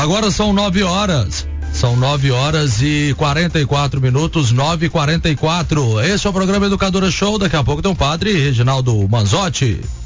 Agora são 9 horas. São 9h44, 9h44. Esse é o programa Educadora Show. Daqui a pouco tem o padre Reginaldo Manzotti.